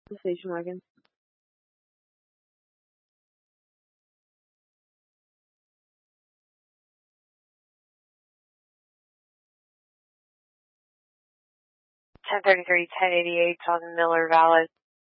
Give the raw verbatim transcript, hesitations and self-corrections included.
The station wagon. ten thirty-three, ten eighty-eight on Miller Valley.